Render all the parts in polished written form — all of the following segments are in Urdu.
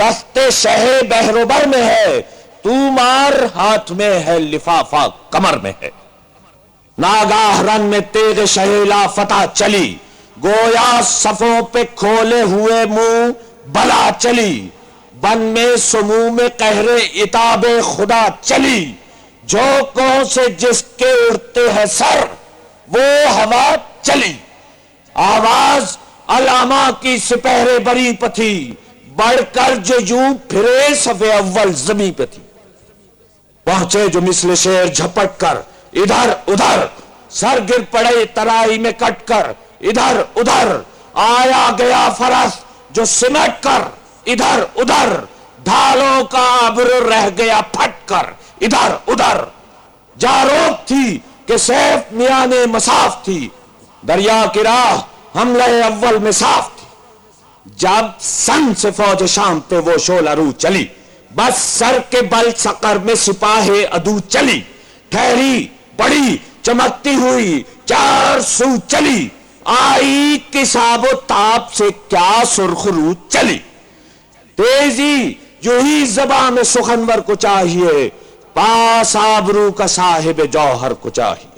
دستے شہ بہروبر میں ہے، تو مار ہاتھ میں ہے لفافہ کمر میں ہے۔ ناگاہ رن میں تیغ شہیلا فتح چلی، گویا صفوں پہ کھولے ہوئے منہ بلا چلی، بن میں سمو میں قہر عتاب خدا چلی، جھونکوں سے جس کے اڑتے ہیں سر وہ ہوا چلی۔ آواز علامہ کی سپہرے بری پتھی، بڑھ کر جو یوں پھرے صف اول زمیں پہ تھی۔ پہنچے جو مثل شیر جھپٹ کر ادھر ادھر، سر گر پڑے ترائی میں کٹ کر ادھر ادھر، آیا گیا فرس جو سمٹ کر ادھر ادھر، ڈھالوں کا ابر رہ گیا پھٹ کر ادھر ادھر۔ جاروب تھی کہ سیف میان مساف تھی، دریا کی راہ حملہ اول میں صاف تھی۔ جب سن سے فوج شام پہ وہ شعلہ رو چلی، بس سر کے بل سقر میں سپاہ عدو چلی، ٹھہری بڑی چمکتی ہوئی چار سو چلی، آئی کساب و تاب سے کیا سرخ رو چلی۔ تیزی جو ہی زبان میں سخنور کو چاہیے، پاس آبرو کا صاحب جوہر کو چاہیے۔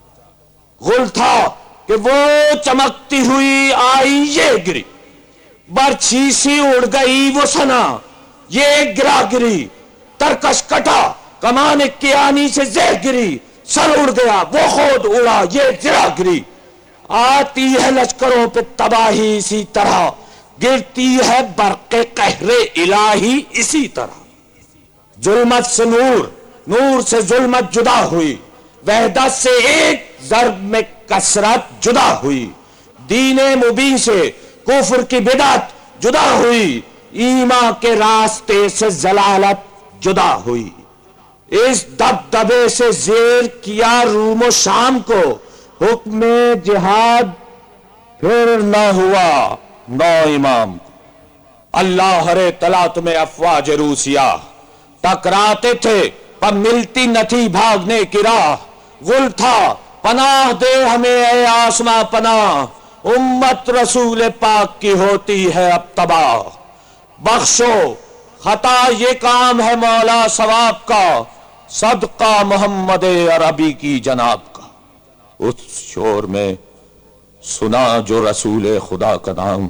غل تھا کہ وہ چمکتی ہوئی آئی یہ گری، برچھی سی اڑ گئی وہ سنا یہ گرا گری، ترکش کٹا کمان کیانی سے زہ گری، سر اڑ گیا وہ خود اڑا یہ زرا گری۔ آتی ہے لشکروں پہ تباہی اسی طرح، گرتی ہے برق قہر الہی اسی طرح۔ ظلمت سے نور، نور سے ظلمت جدا ہوئی، وحدت سے ایک ضرب میں کثرت جدا ہوئی، دین مبین سے کفر کی بدعت جدا ہوئی، ایمان کے راستے سے ضلالت جدا ہوئی۔ اس دبدبے سے زیر کیا روم و شام کو، حکم جہاد پھر نہ ہوا نو امام کو۔ اللہ ہرے تلا تمہیں افواج روسیہ، ٹکراتے تھے پر ملتی نہ تھی بھاگنے کی راہ۔ غل تھا پناہ دے ہمیں اے آسماں پناہ، امت رسول پاک کی ہوتی ہے اب تباہ۔ بخشو خطا یہ کام ہے مولا ثواب کا، صدقہ محمد عربی کی جناب کا۔ اس شور میں سنا جو رسول خدا کا نام،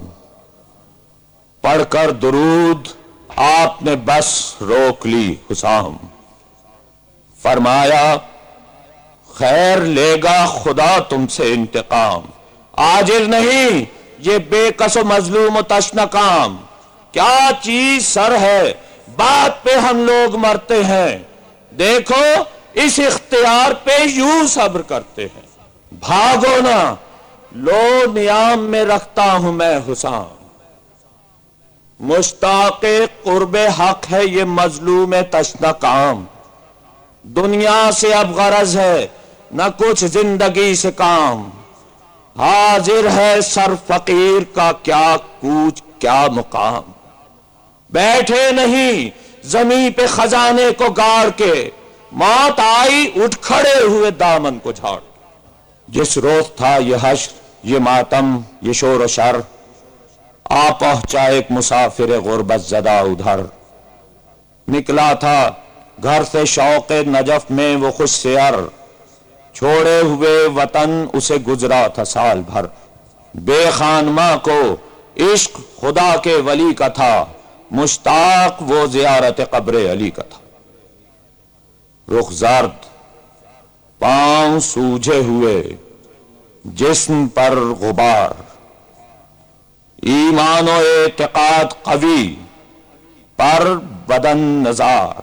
پڑھ کر درود آپ نے بس روک لی حسام۔ فرمایا خیر لے گا خدا تم سے انتقام، عاجز نہیں یہ بے کس و مظلوم و تشنہ کام۔ کیا چیز سر ہے بات پہ ہم لوگ مرتے ہیں، دیکھو اس اختیار پہ یوں صبر کرتے ہیں۔ بھاگو نا لو نیام میں رکھتا ہوں میں حسام، مشتاق قرب حق ہے یہ مظلوم تشنہ کام۔ دنیا سے اب غرض ہے نہ کچھ زندگی سے کام، حاضر ہے سر فقیر کا کیا کوچ کیا مقام۔ بیٹھے نہیں زمین پہ خزانے کو گاڑ کے، موت آئی اٹھ کھڑے ہوئے دامن کو جھاڑ۔ جس روز تھا یہ حشر یہ ماتم یہ شور و شر، آ پہنچا ایک مسافر غربت زدہ ادھر۔ نکلا تھا گھر سے شوق نجف میں وہ خوش سیر، چھوڑے ہوئے وطن اسے گزرا تھا سال بھر۔ بے خانماں کو عشق خدا کے ولی کا تھا، مشتاق وہ زیارت قبر علی کا تھا۔ رخ زرد پاؤں سوجھے ہوئے جسم پر غبار، ایمان و اعتقاد قوی پر بدن نزار،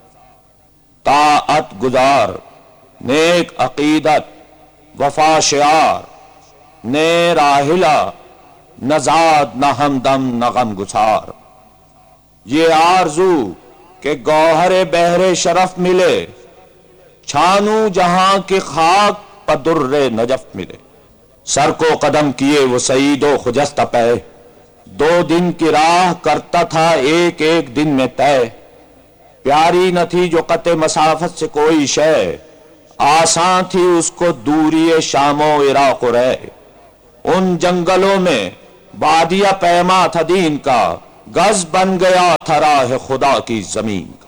طاعت گزار نیک عقیدت وفا شعار، نے راحلہ نہ زاد نہ ہمدم نہ غم گسار۔ یہ آرزو کہ گوہر بحر شرف ملے، چھانو جہاں کی خاک پر در نجف ملے۔ سر کو قدم کیے وہ سعید و خجستہ پہ، 2 دن کی راہ کرتا تھا ایک ایک دن میں طے۔ پیاری نہ تھی جو قطع مسافت سے کوئی شے، آسان تھی اس کو دوری شام و عراق و رے۔ ان جنگلوں میں بادیہ پیما تھا دین کا، گز بن گیا تھا راہ خدا کی زمین کا،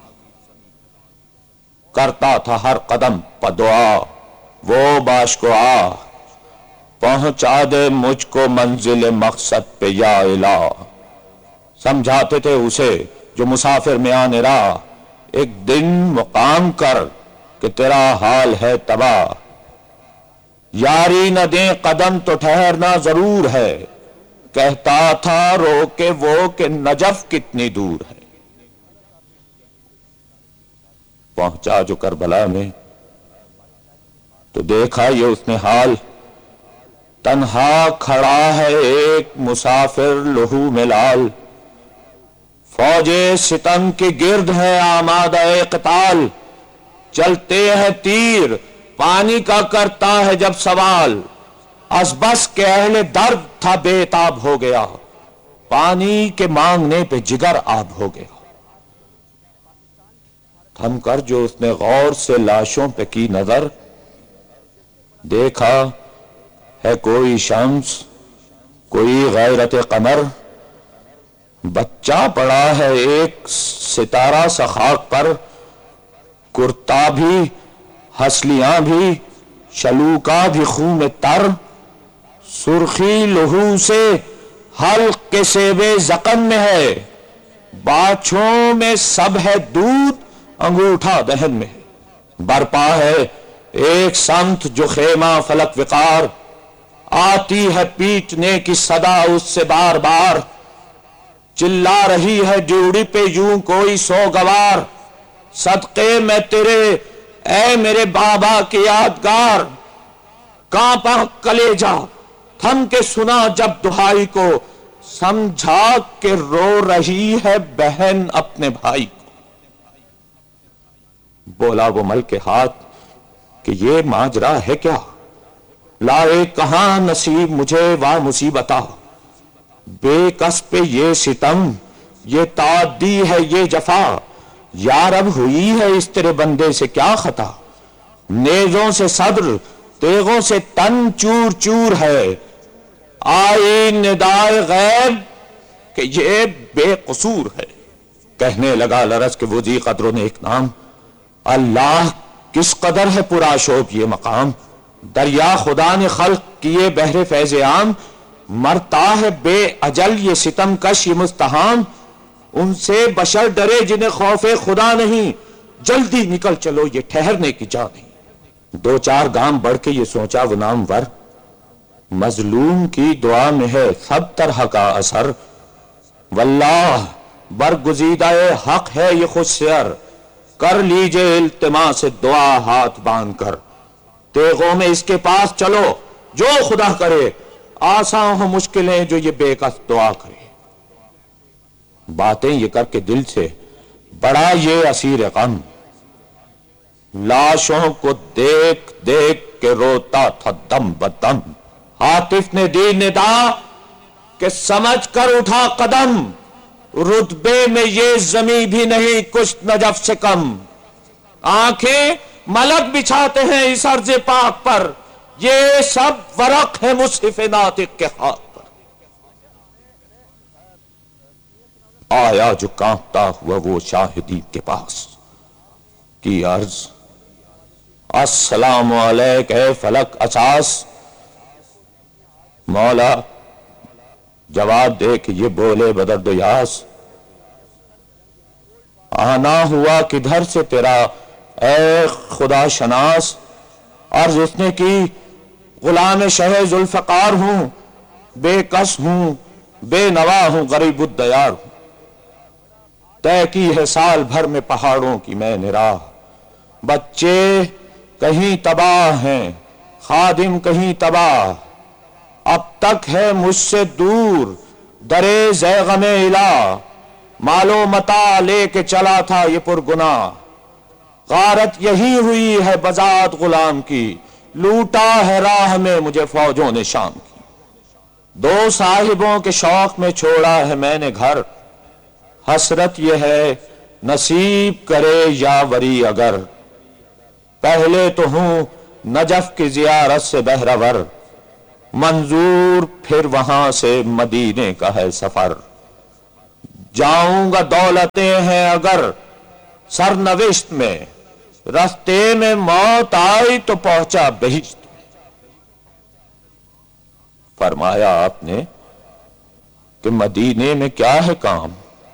کرتا تھا ہر قدم پہ دعا وہ باش کو پہنچا دے مجھ کو منزل مقصد پہ یا الہ۔ سمجھاتے تھے اسے جو مسافر میان راہ، ایک دن مقام کر کہ تیرا حال ہے تباہ، یاری نہ دیں قدم تو ٹھہرنا ضرور ہے، کہتا تھا رو کے وہ کہ نجف کتنی دور ہے۔ پہنچا جو کربلا میں تو دیکھا یہ اس نے حال، تنہا کھڑا ہے ایک مسافر لہو میں لال، فوج ستم کے گرد ہے آمادہ قتال، چلتے ہیں تیر پانی کا کرتا ہے جب سوال، از بس کے اہل درد تھا بے تاب ہو گیا، پانی کے مانگنے پہ جگر آب ہو گیا۔ تھم کر جو اس نے غور سے لاشوں پہ کی نظر، دیکھا ہے کوئی شمس کوئی غیرت قمر، بچہ پڑا ہے ایک ستارہ سا خاک پر، کرتا بھی ہسلیاں بھی شلوکا بھی خون میں تر، سرخی لہو سے حلق کے سیبے زقن میں ہے، باچھوں میں سب ہے دودھ انگوٹھا دہن میں ہے، برپا ہے ایک سمت جو خیمہ فلک وقار، آتی ہے پیٹنے کی صدا اس سے بار بار، چلا رہی ہے جوڑی پہ یوں کوئی سوگوار، صدقے میں تیرے اے میرے بابا کی یادگار، کانپا کلیجا تھم کے سنا جب دہائی کو، سمجھا کہ رو رہی ہے بہن اپنے بھائی کو۔ بولا وہ مل کے ہاتھ کہ یہ ماجرا ہے کیا، لائے کہاں نصیب مجھے وا مصیبتا، بے کس پہ یہ ستم یہ تعدی ہے یہ جفا، یار اب ہوئی ہے اس تیرے بندے سے کیا خطا، نیزوں سے صدر تیغوں سے تن چور چور ہے، آئی ندائے غیب کہ یہ بے قصور ہے۔ کہنے لگا لرز کے وہ ذی قدروں نے ایک نام، اللہ کس قدر ہے پرا شوب یہ مقام، دریا خدا نے خلق کیے بحر فیض عام، مرتا ہے بے اجل یہ ستم کش یہ مستحام، ان سے بشر ڈرے جنہیں خوف خدا نہیں، جلدی نکل چلو یہ ٹھہرنے کی جا نہیں۔ دو چار گام بڑھ کے یہ سوچا وہ نامور، مظلوم کی دعا میں ہے سب طرح کا اثر، واللہ برگزیدہ حق ہے یہ خود سیر، کر لیجئے التماس دعا ہاتھ باندھ کر، تیغوں میں اس کے پاس چلو جو خدا کرے، آسان ہو مشکلیں جو یہ بے کس دعا کرے۔ باتیں یہ کر کے دل سے بڑا یہ اسیر غم، لاشوں کو دیکھ دیکھ کے روتا تھا دم بدم، عاطف نے دی ندا کہ سمجھ کر اٹھا قدم، رتبے میں یہ زمیں بھی نہیں کچھ نجف سے کم، آنکھیں ملک بچھاتے ہیں اس ارض پاک پر، یہ سب ورق ہے مصحف ناطق کے ہاتھ پر۔ آیا جو کانپتا ہوا وہ شاہدین کے پاس، کی عرض السلام علیک اے فلک اساس، مولا جواب دے کہ یہ بولے بدرد و یاس، آنا ہوا کدھر سے تیرا اے خدا شناس، عرض اس نے کی غلام شہ ذوالفقار ہوں، بے کس ہوں بے نوا ہوں غریب الدیار ہوں، طے کی ہے سال بھر میں پہاڑوں کی میں نے راہ، بچے کہیں تباہ ہیں خادم کہیں تباہ، اب تک ہے مجھ سے دور درے زیغم الہ، مال و متاع لے کے چلا تھا یہ پرگناہ، غارت یہی ہوئی ہے بذات غلام کی، لوٹا ہے راہ میں مجھے فوجوں نے شام کی، دو صاحبوں کے شوق میں چھوڑا ہے میں نے گھر، حسرت یہ ہے نصیب کرے یا وری اگر، پہلے تو ہوں نجف کی زیارت سے بہرور، منظور پھر وہاں سے مدینے کا ہے سفر، جاؤں گا دولتیں ہیں اگر سرنوشت میں، راستے میں موت آئی تو پہنچا بہشت۔ فرمایا آپ نے کہ مدینے میں کیا ہے کام؟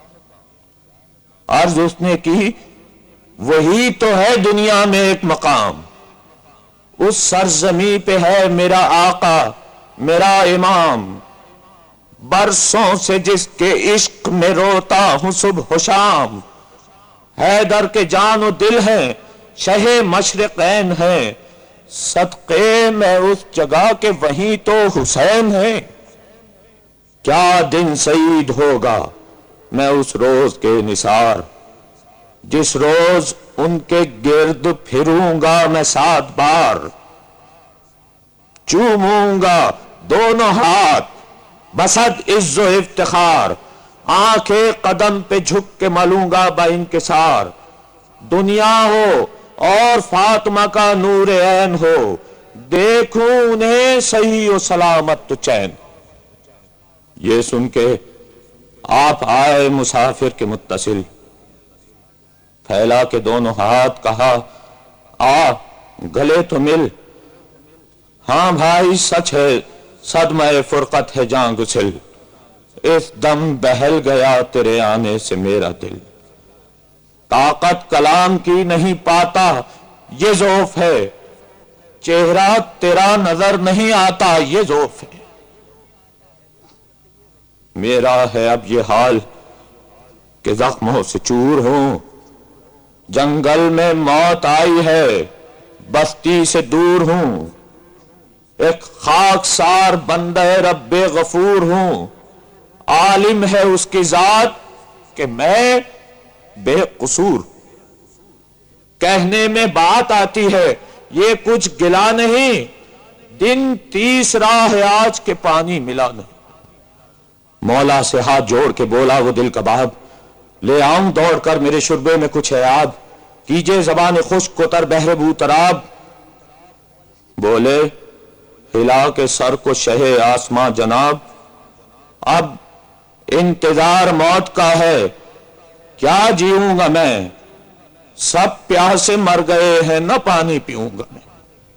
عرض اس نے کی وہی تو ہے دنیا میں ایک مقام، اس سرزمین پہ ہے میرا آقا میرا امام، برسوں سے جس کے عشق میں روتا ہوں صبح و شام، حیدر کے جان و دل ہیں شہ مشرقین ہیں، صدقے میں اس جگہ کے وہیں تو حسین ہیں۔ کیا دن سعید ہوگا میں اس روز کے نثار، جس روز ان کے گرد پھروں گا میں 7 بار، چوموں گا دونوں ہاتھ بسد عز و افتخار، آنکھیں قدم پہ جھک کے ملوں گا با انکسار، دنیا ہو اور فاطمہ کا نور عین ہو، دیکھوں انہیں صحیح و سلامت تو چین۔ یہ سن کے آپ آئے مسافر کے متصل، پھیلا کے دونوں ہاتھ کہا آ گلے تو مل، ہاں بھائی سچ ہے صدمہ فرقت ہے جاں گسل، اس دم بہل گیا تیرے آنے سے میرا دل، طاقت کلام کی نہیں پاتا یہ ذوف ہے، چہرہ تیرا نظر نہیں آتا یہ ذوف ہے، میرا ہے اب یہ حال کہ زخموں سے چور ہوں، جنگل میں موت آئی ہے بستی سے دور ہوں، ایک خاکسار بندہ رب غفور ہوں، عالم ہے اس کی ذات کہ میں بے قصور، کہنے میں بات آتی ہے یہ کچھ گلا نہیں، دن 30 ہے آج کے پانی ملا نہیں۔ مولا سے ہاتھ جوڑ کے بولا وہ دل کباب، لے آؤں دوڑ کر میرے شربے میں کچھ ہے آب، کیجے زبان خشک کو تر بحر بوتراب، بولے ہلا کے سر کو شہ آسماں جناب، اب انتظار موت کا ہے کیا جیوں گا میں، سب پیاسے مر گئے ہیں نہ پانی پیوں گا میں،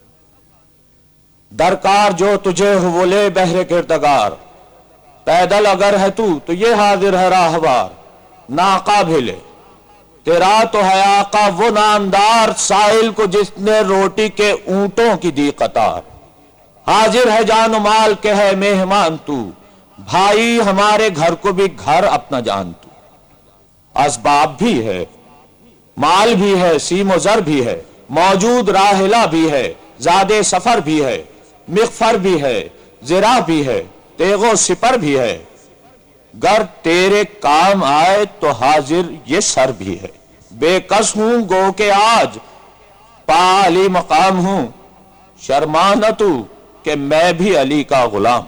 درکار جو تجھے ہو وہ لے بحر کردگار، پیدل اگر ہے تو یہ حاضر ہے راہوار، ناقہ بھی لے تیرا تو ہے آقا وہ نامدار، سائل کو جس نے روٹی کے اونٹوں کی دی قطار، حاضر ہے جان و مال کے ہے مہمان تو، بھائی ہمارے گھر کو بھی گھر اپنا جان تو، اسباب بھی ہے مال بھی ہے سیم و زر بھی ہے، موجود راحلہ بھی ہے زادے سفر بھی ہے، مغفر بھی ہے زرہ بھی ہے تیغ و سپر بھی ہے، گر تیرے کام آئے تو حاضر یہ سر بھی ہے، بے کس ہوں گو کہ آج پا علی مقام ہوں، شرمانہ تو کہ میں بھی علی کا غلام،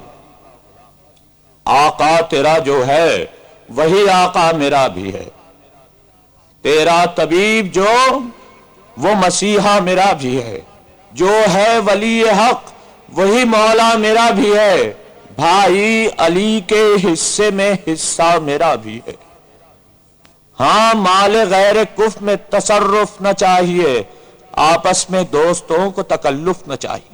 آقا تیرا جو ہے وہی آقا میرا بھی ہے، تیرا طبیب جو وہ مسیحا میرا بھی ہے، جو ہے ولی حق وہی مولا میرا بھی ہے، بھائی علی کے حصے میں حصہ میرا بھی ہے، ہاں مال غیر کف میں تصرف نہ چاہیے، آپس میں دوستوں کو تکلف نہ چاہیے۔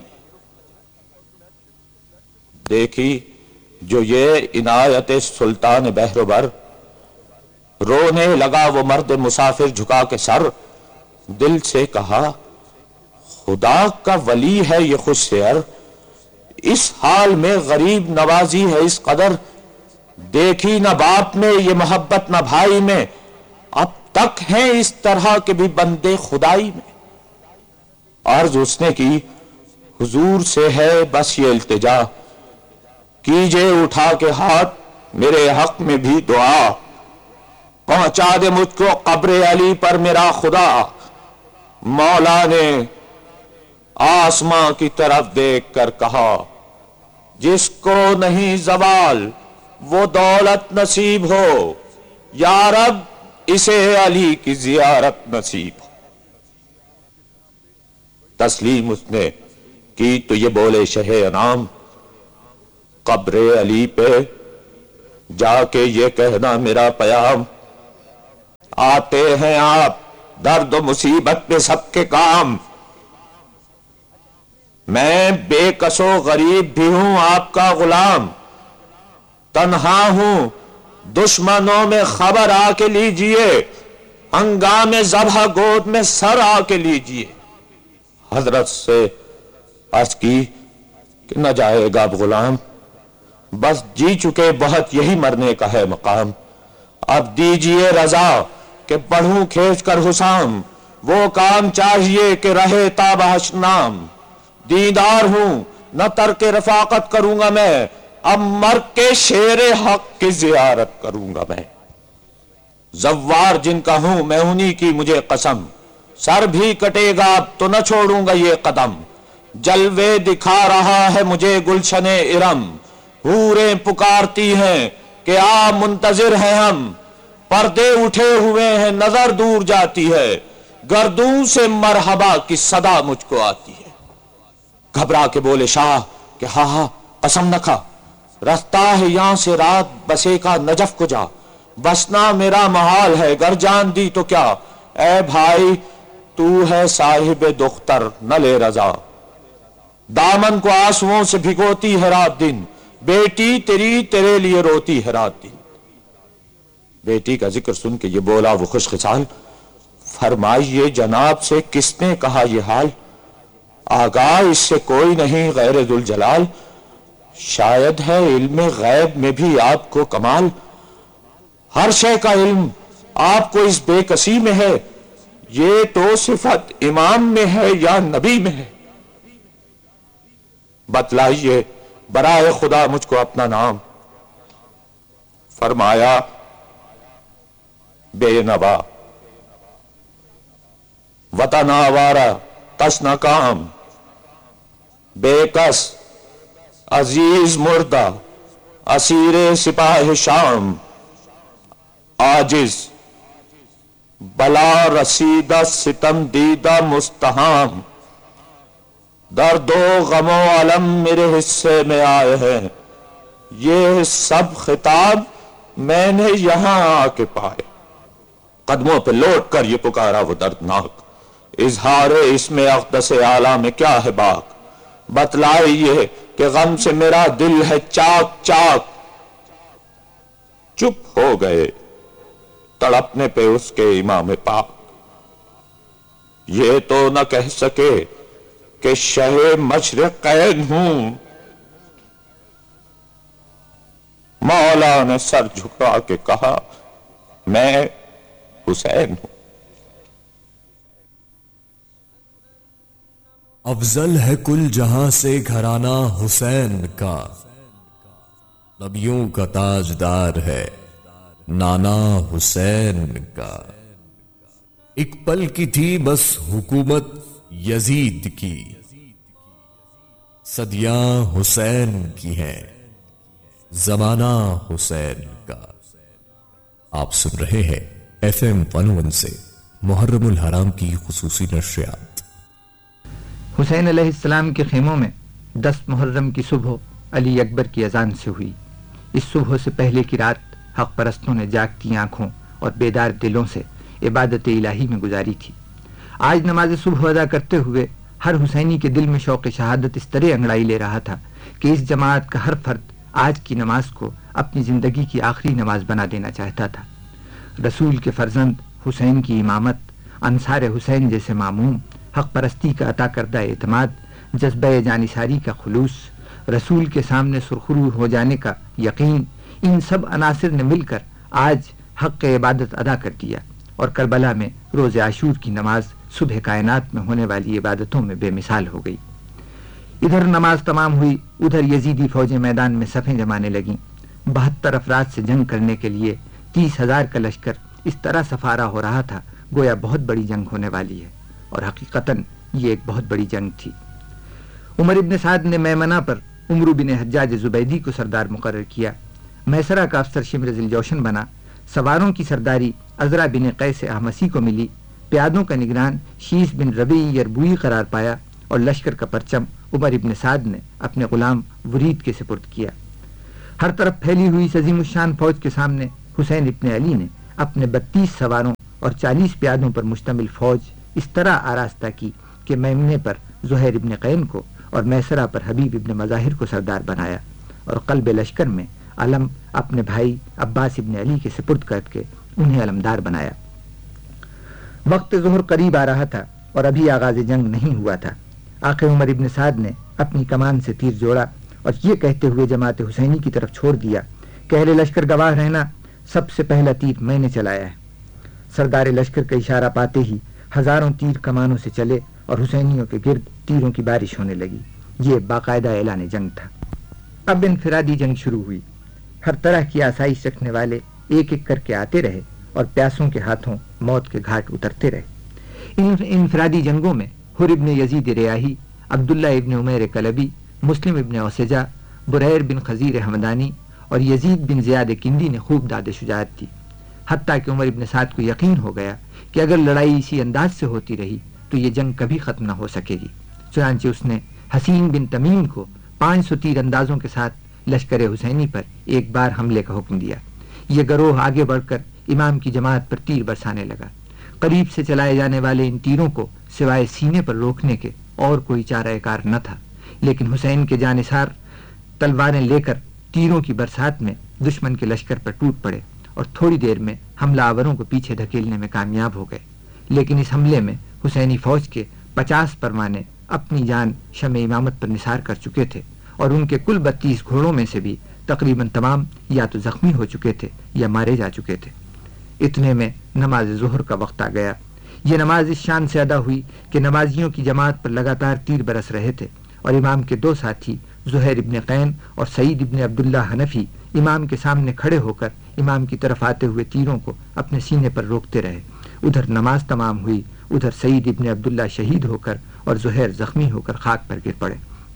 دیکھی جو یہ عنایت سلطان بحر و بر، رونے لگا وہ مرد مسافر جھکا کے سر، دل سے کہا خدا کا ولی ہے یہ خوش سیر، اس حال میں غریب نوازی ہے اس قدر، دیکھی نہ باپ میں یہ محبت نہ بھائی میں، اب تک ہیں اس طرح کے بھی بندے خدائی میں۔ عرض اس نے کی حضور سے ہے بس یہ التجا، کیجے اٹھا کے ہاتھ میرے حق میں بھی دعا، پہنچا دے مجھ کو قبر علی پر میرا خدا، مولا نے آسماں کی طرف دیکھ کر کہا جس کو نہیں زوال وہ دولت نصیب ہو، یا رب اسے علی کی زیارت نصیب ہو۔ تسلیم اس نے کی تو یہ بولے شہ انام، قبر علی پہ جا کے یہ کہنا میرا پیام، آتے ہیں آپ درد و مصیبت میں سب کے کام، میں بے کس و غریب بھی ہوں آپ کا غلام، تنہا ہوں دشمنوں میں خبر آ کے لیجئے، ہنگام ذبح گود میں سر آ کے لیجئے۔ حضرت سے عرض کی کہ نہ جائے گا اب غلام، بس جی چکے بہت یہی مرنے کا ہے مقام، اب دیجئے رضا کہ بڑھوں کھینچ کر حسام، وہ کام چاہیے کہ رہے تاب حشنام، دیندار ہوں نہ ترک رفاقت کروں گا میں، اب مر کے شیر حق کی زیارت کروں گا میں، زوار جن کا ہوں میں انہی کی مجھے قسم، سر بھی کٹے گا اب تو نہ چھوڑوں گا یہ قدم، جلوے دکھا رہا ہے مجھے گلشن ارم، حوریں پکارتی ہیں کہ آ منتظر ہیں ہم، پردے اٹھے ہوئے ہیں نظر دور جاتی ہے، گردوں سے مرحبا کی صدا مجھ کو آتی ہے۔ گھبرا کے بولے شاہ کہ ہاں ہاں قسم نہ کھا، رستہ ہے یہاں سے رات بسے کا نجف کو جا، بسنا میرا محال ہے گر جان دی تو کیا، اے بھائی تو ہے صاحب دختر نہ لے رضا، دامن کو آنسوؤں سے بھگوتی ہے رات دن، بیٹی تیری تیرے لیے روتی ہے رات دن۔ بیٹی کا ذکر سن کے یہ بولا وہ خوش خصال، فرمائیے جناب سے کس نے کہا یہ حال، آگاہ اس سے کوئی نہیں غیر ذوالجلال، شاید ہے علم غیب میں بھی آپ کو کمال، ہر شے کا علم آپ کو اس بے کسی میں ہے، یہ تو صفت امام میں ہے یا نبی میں ہے، بتلائیے برائے خدا مجھ کو اپنا نام۔ فرمایا بے نوا وطن آوارہ کس نہ کام، بے کس عزیز مردہ اسیر سپاہ شام، عاجز بلا رسیدہ ستم دیدہ مستحام، درد و غم و علم میرے حصے میں آئے ہیں، یہ سب خطاب میں نے یہاں آ کے پائے، قدموں پہ لوٹ کر یہ پکارا وہ دردناک، اظہار اس میں اقدس اعلیٰ میں کیا ہے باک، بتلائیے کہ غم سے میرا دل ہے چاک چاک، چپ ہو گئے تڑپنے پہ اس کے امام پاک، یہ تو نہ کہہ سکے کہ شہ مشرقین ہوں، مولا نے سر جھکا کے کہا میں حسین ہوں۔ افضل ہے کل جہاں سے گھرانہ حسین کا، نبیوں کا تاجدار ہے نانا حسین کا، ایک پل کی تھی بس حکومت یزید کی، صدیاں حسین کی ہیں زمانہ حسین کا۔ آپ سن رہے ہیں FM 101 سے محرم الحرام کی خصوصی نشریات۔ حسین علیہ السلام کے خیموں میں 10 محرم کی صبح علی اکبر کی اذان سے ہوئی۔ اس صبح سے پہلے کی رات حق پرستوں نے جاگتی آنکھوں اور بیدار دلوں سے عبادت الہی میں گزاری تھی۔ آج نماز صبح ادا کرتے ہوئے ہر حسینی کے دل میں شوق شہادت اس طرح انگڑائی لے رہا تھا کہ اس جماعت کا ہر فرد آج کی نماز کو اپنی زندگی کی آخری نماز بنا دینا چاہتا تھا۔ رسول کے فرزند حسین کی امامت، انصار حسین جیسے معموم، حق پرستی کا عطا کردہ اعتماد، جذبہ جانثاری کا خلوص، رسول کے سامنے سرخرو ہو جانے کا یقین، ان سب عناصر نے مل کر آج حق عبادت ادا کر دیا، اور کربلا میں روز عاشور کی نماز صبح کائنات میں ہونے والی عبادتوں میں بے مثال ہو گئی۔ ادھر نماز تمام ہوئی، ادھر یزیدی فوجیں میدان میں صفیں جمانے لگیں۔ 72 افراد سے جنگ کرنے کے لیے 30,000 کا لشکر اس طرح سفارہ ہو رہا تھا گویا بہت بڑی جنگ ہونے والی ہے، اور حقیقتاً یہ ایک بہت بڑی جنگ تھی۔ عمر ابن سعد نے میمنہ پر عمرو بن حجاج زبیدی کو سردار مقرر کیا، میسرہ کا افسر شمر ذی الجوشن بنا، سواروں کی سرداری عزرا بن قیس احمسی کو ملی، پیادوں کا نگران شیس بن ربیع یربوئی قرار پایا، اور لشکر کا پرچم عمر ابن سعد نے اپنے غلام ورید کے سپرد کیا۔ ہر طرف پھیلی ہوئی عظیم الشان فوج کے سامنے حسین ابن علی نے اپنے 32 سواروں اور 40 پیادوں پر مشتمل فوج اس طرح آراستہ کی کہ میمنے پر زہیر ابن قین کو اور میسرہ پر حبیب ابن مظاہر کو سردار بنایا اور قلب لشکر میں علم اپنے بھائی عباس ابن علی کے سپرد کر کے انہیں علمدار بنایا۔ وقت ظہر قریب آ رہا تھا اور ابھی آغاز جنگ نہیں ہوا تھا۔ آخر عمر ابن سعد نے اپنی کمان سے تیر جوڑا اور یہ کہتے ہوئے جماعت حسینی کی طرف چھوڑ دیا کہ اہل لشکر گواہ رہنا، سب سے پہلا تیر میں نے چلایا ہے۔ سردار لشکر کا اشارہ پاتے ہی ہزاروں تیر کمانوں سے چلے اور حسینیوں کے گرد تیروں کی بارش ہونے لگی۔ یہ باقاعدہ اعلان جنگ تھا۔ اب انفرادی جنگ شروع ہوئی۔ ہر طرح کی آسائش رکھنے والے ایک ایک کر کے آتے رہے اور پیاسوں کے ہاتھوں موت کے گھاٹ اترتے رہے۔ ان انفرادی جنگوں میں حر ابن یزید ریاحی، عبداللہ ابن عمیر کلبی، مسلم ابن اوسجہ، بریر بن خزیر حمدانی اور یزید بن زیاد کندی نے خوب داد شجاعت دی، حتیٰ کہ عمر ابن سعد کو یقین ہو گیا کہ اگر لڑائی اسی انداز سے ہوتی رہی تو یہ جنگ کبھی ختم نہ ہو سکے گی۔ چنانچہ اس نے حسین بن تمیم کو 500 تیر اندازوں کے ساتھ لشکر حسینی پر ایک بار حملے کا حکم دیا۔ یہ گروہ آگے بڑھ کر امام کی جماعت پر تیر برسانے لگا۔ قریب سے چلائے جانے والے ان تیروں کو سوائے سینے پر روکنے کے اور کوئی چارہ کار نہ تھا، لیکن حسین کے جانثار تلواریں لے کر تیروں کی برسات میں دشمن کے لشکر پر ٹوٹ پڑے اور تھوڑی دیر میں حملہ آوروں کو پیچھے دھکیلنے میں کامیاب ہو گئے۔ لیکن اس حملے میں حسینی فوج کے 50 پروانے اپنی جان شمع امامت پر نثار کر چکے تھے اور ان کے کل 32 گھوڑوں میں سے بھی تقریباً تمام یا تو زخمی ہو چکے تھے یا مارے جا چکے تھے۔ اتنے میں نماز ظہر کا وقت آ گیا۔ یہ نماز اس شان سے ادا ہوئی کہ نمازیوں کی جماعت پر لگاتار تیر برس رہے تھے اور امام کے 2 ساتھی زہیر ابن قین اور سعید ابن عبداللہ حنفی امام کے سامنے کھڑے ہو کر امام کی طرف آتے ہوئے تیروں کو اپنے سینے پر روکتے رہے۔ ادھر نماز تمام ہوئی، ادھر سعید ابن عبداللہ شہید ہو کر اور زہیر زخمی ہو کر خاک پر گر پڑے۔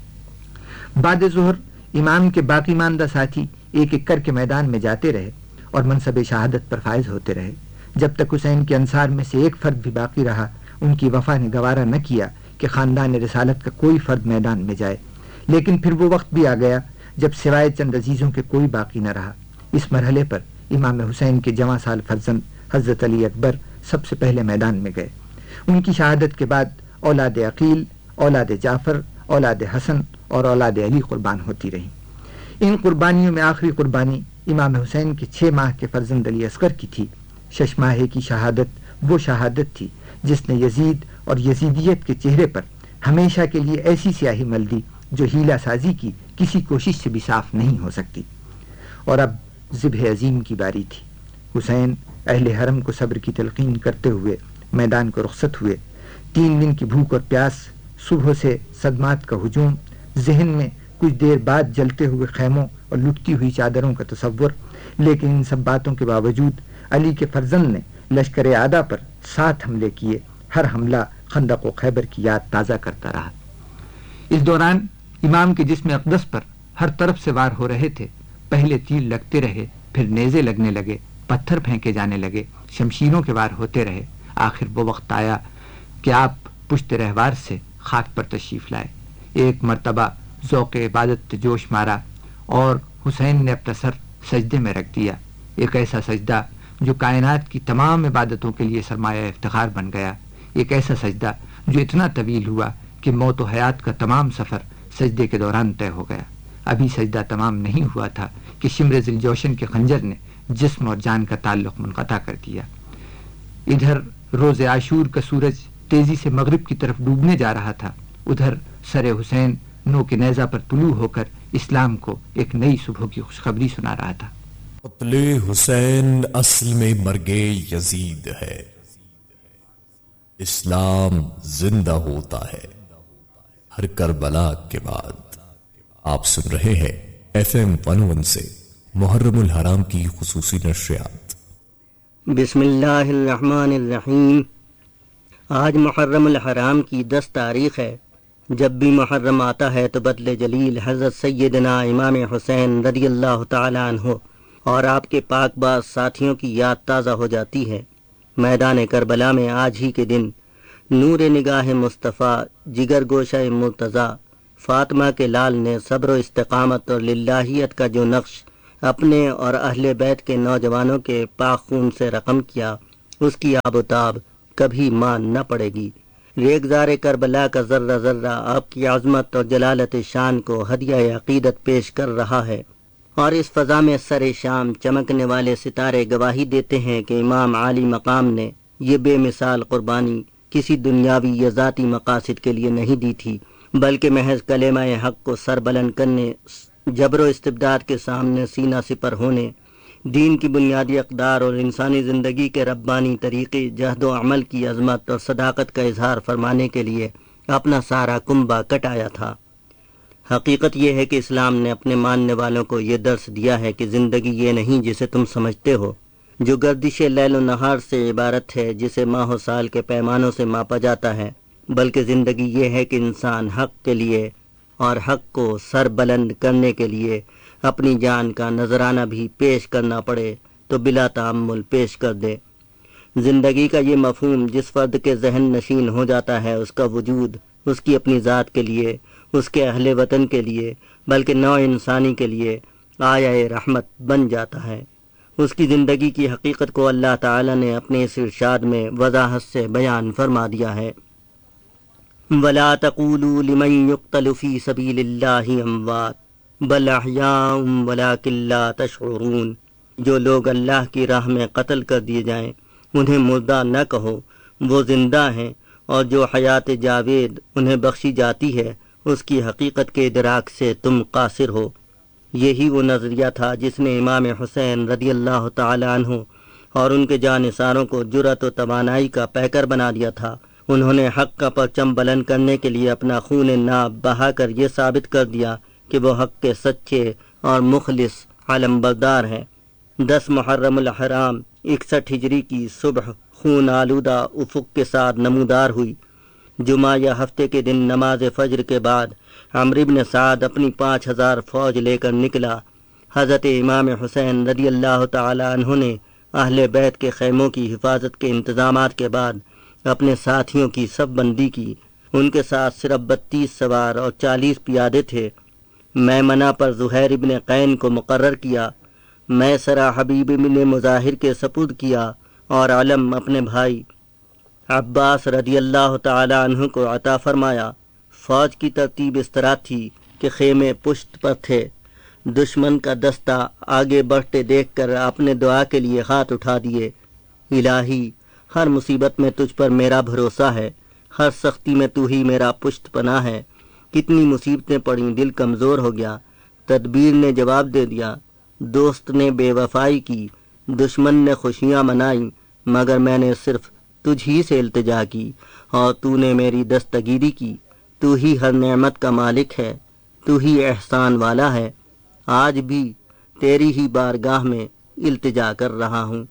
بعد ظہر امام کے باقی ماندہ ساتھی ایک ایک کر کے میدان میں جاتے رہے اور منصب شہادت پر فائز ہوتے رہے۔ جب تک حسین کے انصار میں سے ایک فرد بھی باقی رہا، ان کی وفا نے گوارا نہ کیا کہ خاندان رسالت کا کوئی فرد میدان میں جائے۔ لیکن پھر وہ وقت بھی آ گیا جب سوائے چند عزیزوں کے کوئی باقی نہ رہا۔ اس مرحلے پر امام حسین کے جوان سال فرزند حضرت علی اکبر سب سے پہلے میدان میں گئے۔ ان کی شہادت کے بعد اولاد عقیل، اولاد جعفر، اولاد حسن اور اولاد علی قربان ہوتی رہی۔ ان قربانیوں میں آخری قربانی امام حسین کے 6 ماہ کے فرزند علی اصغر کی تھی۔ 6 ماہے کی شہادت وہ شہادت تھی جس نے یزید اور یزیدیت کے چہرے پر ہمیشہ کے لیے ایسی سیاہی مل دی جو ہیلہ سازی کی کسی کوشش سے بھی صاف نہیں ہو سکتی۔ اور اب ذبح عظیم کی باری تھی۔ حسین اہل حرم کو صبر کی تلقین کرتے ہوئے میدان کو رخصت ہوئے۔ 3 دن کی بھوک اور پیاس، صبح سے صدمات کا ہجوم، ذہن میں کچھ دیر بعد جلتے ہوئے خیموں اور لٹتی ہوئی چادروں کا تصور، لیکن ان سب باتوں کے باوجود علی کے فرزند نے لشکر اعداء پر 7 حملے کیے۔ ہر حملہ خندق و خیبر کی یاد تازہ کرتا رہا۔ اس دوران امام کے جسم اقدس پر ہر طرف سے وار ہو رہے تھے۔ پہلے تیر لگتے رہے، پھر نیزے لگنے لگے، پتھر پھینکے جانے لگے، شمشیروں کے وار ہوتے رہے۔ آخر وہ وقت آیا کہ آپ پشت رہوار سے خاک پر تشریف لائے۔ ایک مرتبہ ذوق عبادت جوش مارا اور حسین نے اپنا سر سجدے میں رکھ دیا۔ ایک ایسا سجدہ جو کائنات کی تمام عبادتوں کے لیے سرمایہ افتخار بن گیا۔ ایک ایسا سجدہ جو اتنا طویل ہوا کہ موت و حیات کا تمام سفر سجدے کے دوران طے ہو گیا۔ ابھی سجدہ تمام نہیں ہوا تھا کہ شمر ذی الجوشن کے خنجر نے جسم اور جان کا تعلق منقطع کر دیا۔ ادھر روز عاشور کا سورج تیزی سے مغرب کی طرف ڈوبنے جا رہا تھا، ادھر سر حسین نو کے نیزہ پر طلوع ہو کر اسلام کو ایک نئی صبح کی خوشخبری سنا رہا تھا۔ قتل حسین اصل میں مرگ یزید ہے، اسلام زندہ ہوتا ہے ہر کربلا کے بعد۔ آپ سن رہے ہیں FM 101 سے محرم الحرام کی خصوصی نشریات۔ بسم اللہ الرحمن الرحیم۔ آج محرم الحرام کی 10 تاریخ ہے۔ جب بھی محرم آتا ہے تو بدل جلیل حضرت سیدنا امام حسین رضی اللہ تعالی عنہ اور آپ کے پاک باز ساتھیوں کی یاد تازہ ہو جاتی ہے۔ میدان کربلا میں آج ہی کے دن نور نگاہ مصطفیٰ، جگر گوشہ مرتضیٰ، فاطمہ کے لال نے صبر و استقامت اور للہیت کا جو نقش اپنے اور اہل بیت کے نوجوانوں کے پاک خون سے رقم کیا، اس کی آب و تاب کبھی مان نہ پڑے گی۔ ریگزار کربلا کا ذرہ ذرہ آپ کی عظمت اور جلالت شان کو ہدیہ عقیدت پیش کر رہا ہے، اور اس فضا میں سر شام چمکنے والے ستارے گواہی دیتے ہیں کہ امام عالی مقام نے یہ بے مثال قربانی کسی دنیاوی یا ذاتی مقاصد کے لیے نہیں دی تھی، بلکہ محض کلمہ حق کو سر بلند کرنے، جبر و استبداد کے سامنے سینہ سپر ہونے، دین کی بنیادی اقدار اور انسانی زندگی کے ربانی طریقے جہد و عمل کی عظمت اور صداقت کا اظہار فرمانے کے لیے اپنا سارا کنبہ کٹایا تھا۔ حقیقت یہ ہے کہ اسلام نے اپنے ماننے والوں کو یہ درس دیا ہے کہ زندگی یہ نہیں جسے تم سمجھتے ہو، جو گردش لیل و نہار سے عبارت ہے، جسے ماہ و سال کے پیمانوں سے ماپا جاتا ہے، بلکہ زندگی یہ ہے کہ انسان حق کے لیے اور حق کو سر بلند کرنے کے لیے اپنی جان کا نذرانہ بھی پیش کرنا پڑے تو بلا تعمل پیش کر دے۔ زندگی کا یہ مفہوم جس فرد کے ذہن نشین ہو جاتا ہے، اس کا وجود اس کی اپنی ذات کے لیے، اس کے اہل وطن کے لیے، بلکہ نوع انسانی کے لیے آیا رحمت بن جاتا ہے۔ اس کی زندگی کی حقیقت کو اللہ تعالی نے اپنے اس ارشاد میں وضاحت سے بیان فرما دیا ہے۔ وَلَا تَقُولُوا لِمَن يُقْتَلُ فِي سَبِيلِ اللَّهِ أَمْوَاتٌ بَلْ أَحْيَاءٌ وَلَٰكِن لَّا تَشْعُرُونَ۔ جو لوگ اللہ کی راہ میں قتل کر دیے جائیں انہیں مردہ نہ کہو، وہ زندہ ہیں، اور جو حیات جاوید انہیں بخشی جاتی ہے اس کی حقیقت کے ادراک سے تم قاصر ہو۔ یہی وہ نظریہ تھا جس نے امام حسین رضی اللہ تعالی عنہ اور ان کے جانثاروں کو جرأت و توانائی کا پیکر بنا دیا تھا۔ انہوں نے حق کا پرچم بلند کرنے کے لیے اپنا خون ناب بہا کر یہ ثابت کر دیا کہ وہ حق کے سچے اور مخلص علم بردار ہیں۔ 10 محرم الحرام 61 ہجری کی صبح خون آلودہ افق کے ساتھ نمودار ہوئی۔ جمعہ یا ہفتے کے دن نماز فجر کے بعد عمرو بن سعد اپنی 5000 فوج لے کر نکلا۔ حضرت امام حسین رضی اللہ تعالی عنہ نے اہل بیت کے خیموں کی حفاظت کے انتظامات کے بعد اپنے ساتھیوں کی صف بندی کی۔ ان کے ساتھ صرف 32 سوار اور 40 پیادے تھے۔ میمنہ پر زہیر ابن قین کو مقرر کیا، میسرہ حبیب ابن مظاہر کے سپرد کیا، اور علم اپنے بھائی عباس رضی اللہ تعالی عنہ کو عطا فرمایا۔ فوج کی ترتیب اس طرح تھی کہ خیمے پشت پر تھے۔ دشمن کا دستہ آگے بڑھتے دیکھ کر آپ نے دعا کے لیے ہاتھ اٹھا دیے۔ الہی، ہر مصیبت میں تجھ پر میرا بھروسہ ہے، ہر سختی میں تو ہی میرا پشت پناہ ہے۔ کتنی مصیبتیں پڑیں، دل کمزور ہو گیا۔ تدبیر نے جواب دے دیا، دوست نے بے وفائی کی، دشمن نے خوشیاں منائیں، مگر میں نے صرف تجھ ہی سے التجا کی اور تو نے میری دستگیری کی۔ تو ہی ہر نعمت کا مالک ہے، تو ہی احسان والا ہے۔ آج بھی تیری ہی بارگاہ میں التجا کر رہا ہوں۔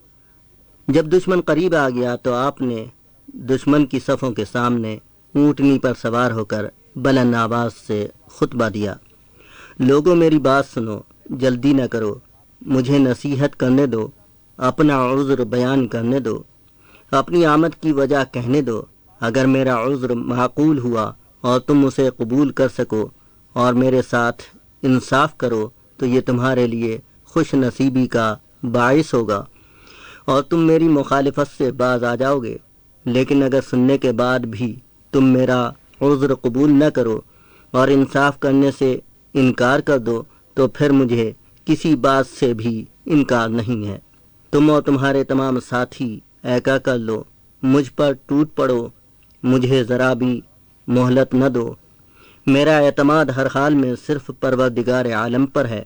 جب دشمن قریب آ گیا تو آپ نے دشمن کی صفوں کے سامنے اونٹنی پر سوار ہو کر بلند آواز سے خطبہ دیا، لوگوں میری بات سنو، جلدی نہ کرو، مجھے نصیحت کرنے دو، اپنا عذر بیان کرنے دو، اپنی آمد کی وجہ کہنے دو۔ اگر میرا عذر معقول ہوا اور تم اسے قبول کر سکو اور میرے ساتھ انصاف کرو تو یہ تمہارے لیے خوش نصیبی کا باعث ہوگا اور تم میری مخالفت سے باز آ جاؤ گے۔ لیکن اگر سننے کے بعد بھی تم میرا عذر قبول نہ کرو اور انصاف کرنے سے انکار کر دو تو پھر مجھے کسی بات سے بھی انکار نہیں ہے۔ تم اور تمہارے تمام ساتھی ایکا کر لو، مجھ پر ٹوٹ پڑو، مجھے ذرا بھی مہلت نہ دو۔ میرا اعتماد ہر حال میں صرف پروردگار عالم پر ہے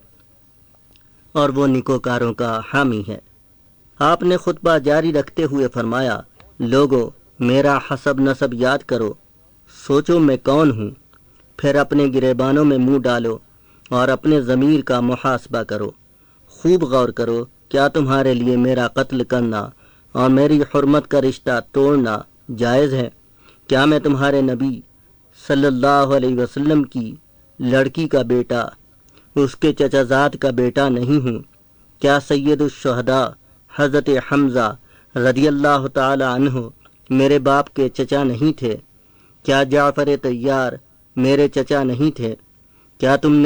اور وہ نیکوکاروں کا حامی ہے۔ آپ نے خطبہ جاری رکھتے ہوئے فرمایا، لوگو میرا حسب نسب یاد کرو، سوچو میں کون ہوں، پھر اپنے گریبانوں میں منہ ڈالو اور اپنے ضمیر کا محاسبہ کرو۔ خوب غور کرو، کیا تمہارے لیے میرا قتل کرنا اور میری حرمت کا رشتہ توڑنا جائز ہے؟ کیا میں تمہارے نبی صلی اللہ علیہ وسلم کی لڑکی کا بیٹا، اس کے چچا زاد کا بیٹا نہیں ہوں؟ کیا سید الشہداء حضرت حمزہ رضی اللہ تعالی عنہ میرے باپ کے چچا نہیں تھے؟ کیا جعفر طیار میرے چچا نہیں تھے؟ کیا تم نے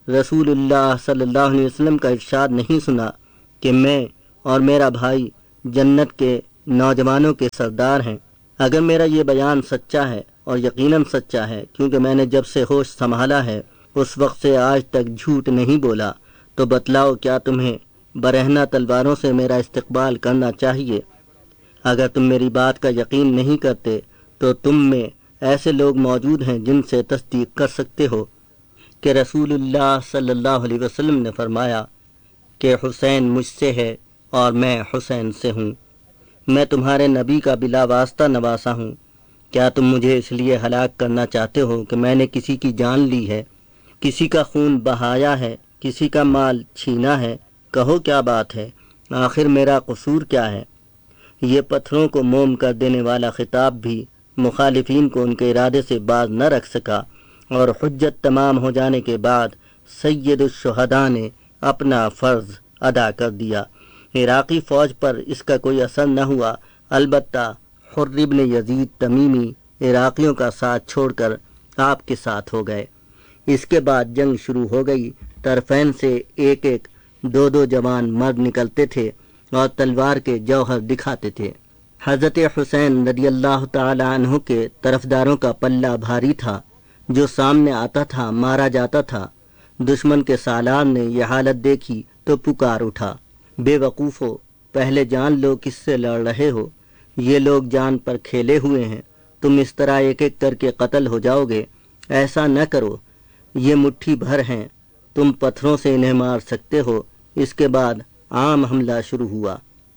رسول اللہ صلی اللہ علیہ وسلم کا ارشاد نہیں سنا کہ میں اور میرا بھائی جنت کے نوجوانوں کے سردار ہیں؟ اگر میرا یہ بیان سچا ہے، اور یقیناً سچا ہے کیونکہ میں نے جب سے ہوش سنبھالا ہے اس وقت سے آج تک جھوٹ نہیں بولا، تو بتلاؤ کیا تمہیں برہنہ تلواروں سے میرا استقبال کرنا چاہیے؟ اگر تم میری بات کا یقین نہیں کرتے تو تم میں ایسے لوگ موجود ہیں جن سے تصدیق کر سکتے ہو کہ رسول اللہ صلی اللہ علیہ وسلم نے فرمایا کہ حسین مجھ سے ہے اور میں حسین سے ہوں، میں تمہارے نبی کا بلا واسطہ نواسا ہوں، کیا تم مجھے اس لیے ہلاک کرنا چاہتے ہو کہ میں نے کسی کی جان لی ہے، کسی کا خون بہایا ہے، کسی کا مال چھینا ہے؟ کہو کیا بات ہے، آخر میرا قصور کیا ہے؟ یہ پتھروں کو موم کر دینے والا خطاب بھی مخالفین کو ان کے ارادے سے باز نہ رکھ سکا، اور حجت تمام ہو جانے کے بعد سید الشہداء نے اپنا فرض ادا کر دیا۔ عراقی فوج پر اس کا کوئی اثر نہ ہوا، البتہ حر ابن یزید تمیمی عراقیوں کا ساتھ چھوڑ کر آپ کے ساتھ ہو گئے۔ اس کے بعد جنگ شروع ہو گئی، طرفین سے ایک ایک دو دو جوان مرد نکلتے تھے اور تلوار کے جوہر دکھاتے تھے۔ حضرت حسین رضی اللہ تعالی عنہ کے طرفداروں کا پلہ بھاری تھا، جو سامنے آتا تھا مارا جاتا تھا۔ دشمن کے سالار نے یہ حالت دیکھی تو پکار اٹھا، بے وقوفو، پہلے جان لو کس سے لڑ رہے ہو، یہ لوگ جان پر کھیلے ہوئے ہیں، تم اس طرح ایک ایک کر کے قتل ہو جاؤ گے، ایسا نہ کرو، یہ مٹھی بھر ہیں، تم پتھروں سے انہیں مار سکتے ہو۔ اس کے بعد عام حملہ شروع ہوا۔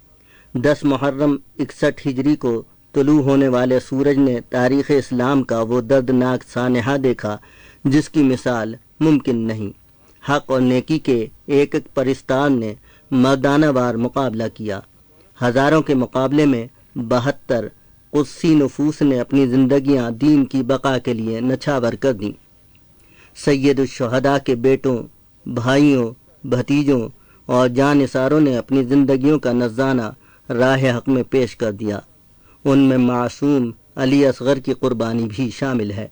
10 محرم 61 ہجری کو طلوع ہونے والے سورج نے تاریخ اسلام کا وہ دردناک سانحہ دیکھا جس کی مثال ممکن نہیں۔ حق اور نیکی کے ایک ایک پرستار نے مردانہ وار مقابلہ کیا۔ ہزاروں کے مقابلے میں 72 قدسی نفوس نے اپنی زندگیاں دین کی بقا کے لیے نچھاور کر دیں۔ سید الشہداء کے بیٹوں، بھائیوں، بھتیجوں اور جانثاروں نے اپنی زندگیوں کا نذرانہ راہ حق میں پیش کر دیا۔ ان میں معصوم علی اصغر کی قربانی بھی شامل ہے۔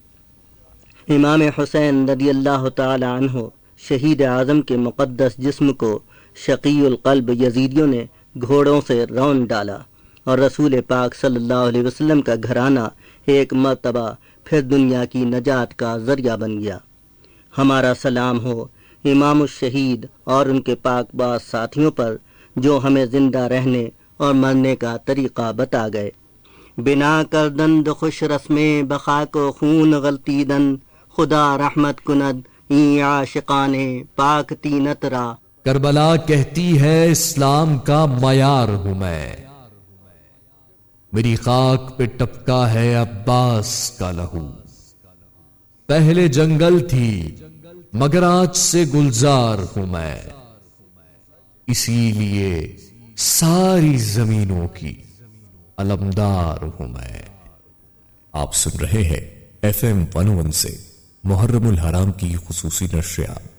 امام حسین رضی اللہ تعالی عنہ شہید اعظم کے مقدس جسم کو شقی القلب یزیدیوں نے گھوڑوں سے رون ڈالا، اور رسول پاک صلی اللہ علیہ وسلم کا گھرانہ ایک مرتبہ پھر دنیا کی نجات کا ذریعہ بن گیا۔ ہمارا سلام ہو امام الشہید اور ان کے پاک باز ساتھیوں پر، جو ہمیں زندہ رہنے اور مرنے کا طریقہ بتا گئے۔ بنا کردند خوش رسم بقا کو خون غلطی دن، خدا رحمت کند این عاشقان پاک تینت را۔ کربلا کہتی ہے اسلام کا معیار ہوں میں، میری خاک پہ ٹپکا ہے عباس کا لہو، پہلے جنگل تھی مگر آج سے گلزار ہوں میں، اسی لیے ساری زمینوں کی علمدار ہوں میں۔ آپ سن رہے ہیں FM 101 سے محرم الحرام کی خصوصی نشریات۔